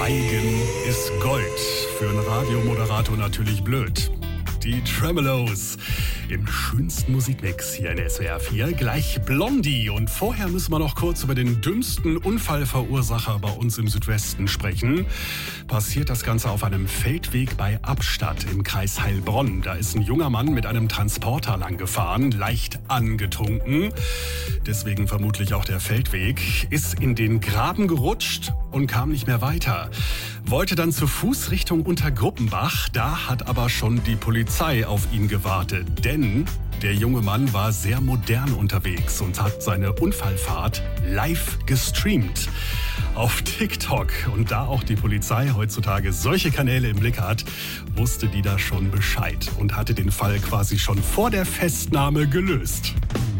Schweigen ist Gold. Für einen Radiomoderator natürlich blöd. Die Tremeloes im schönsten Musikmix hier in SWR 4. Gleich Blondie. Und vorher müssen wir noch kurz über den dümmsten Unfallverursacher bei uns im Südwesten sprechen. Passiert das Ganze auf einem Feldweg bei Abstadt im Kreis Heilbronn. Da ist ein junger Mann mit einem Transporter lang gefahren, leicht angetrunken. Deswegen vermutlich auch der Feldweg. Ist in den Graben gerutscht und kam nicht mehr weiter. Wollte dann zu Fuß Richtung Untergruppenbach. Da hat aber schon die Polizei auf ihn gewartet. Denn der junge Mann war sehr modern unterwegs und hat seine Unfallfahrt live gestreamt auf TikTok. Und da auch die Polizei heutzutage solche Kanäle im Blick hat, wusste die da schon Bescheid und hatte den Fall quasi schon vor der Festnahme gelöst.